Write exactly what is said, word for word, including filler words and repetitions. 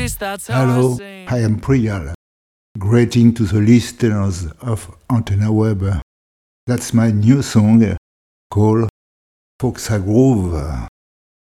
least that's how I Hello, sing. I am Priyal. Greeting to the listeners of Antenna Web. That's my new song called Foxa Groove.